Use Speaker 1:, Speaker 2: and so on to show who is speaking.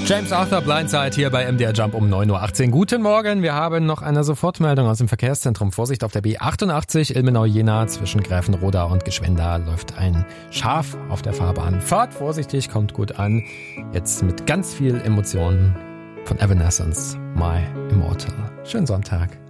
Speaker 1: James Arthur, Blindside hier bei MDR Jump um 9.18 Uhr. Guten Morgen, wir haben noch eine Sofortmeldung aus dem Verkehrszentrum. Vorsicht auf der B88 Ilmenau-Jena zwischen Gräfenroda und Geschwenda läuft ein Schaf auf der Fahrbahn. Fahrt vorsichtig, kommt gut an. Jetzt mit ganz viel Emotionen von Evanescence, My Immortal. Schönen Sonntag.